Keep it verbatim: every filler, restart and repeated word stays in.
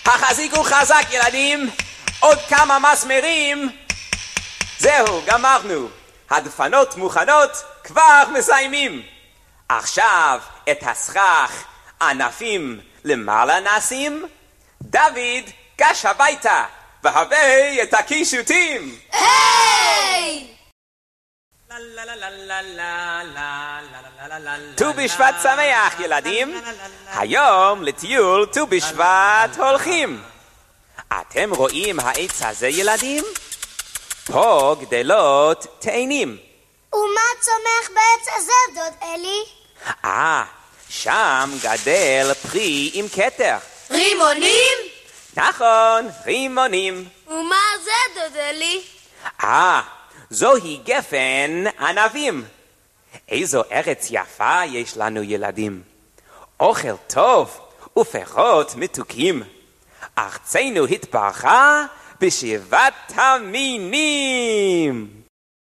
החזיקו חזק ילדים, עוד כמה מסמרים. זהו, גמרנו. הדפנות מוכנות, כבר מסיימים. עכשיו את הסכך ענפים למעלה נשים. דוד, גש הביתה, והבא את הקישוטים. היי! ט"ו בשבט שמח ילדים, היום לטיול ט"ו בשבט הולכים. אתם רואים העץ הזה ילדים? פה גדלות תאנים. ומה צומח בעץ הזה דוד אלי? אה, שם גדל פרי עם כתר. רימונים? נכון, רימונים. ומה זה דוד אלי? אה, זוהי גפן ענבים. איזו ארץ יפה יש לנו ילדים. אוכל טוב ופירות מתוקים. ארצנו התברכה בשבעת המינים.